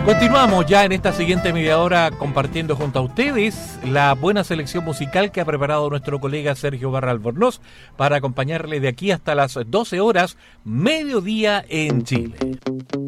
Continuamos ya en esta siguiente media hora compartiendo junto a ustedes la buena selección musical que ha preparado nuestro colega Sergio Barra Albornoz para acompañarle de aquí hasta las 12 horas, mediodía en Chile.